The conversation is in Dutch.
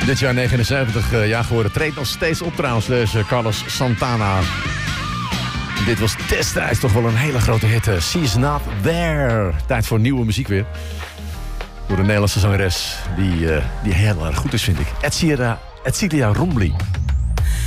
Dit jaar 79 jaar geworden. Treedt nog steeds op trouwens, deze Carlos Santana. Dit was destijds toch wel een hele grote hit. She's Not There. Tijd voor nieuwe muziek weer. Door een Nederlandse zangeres die heel erg goed is, vind ik. Edcilia Rombly.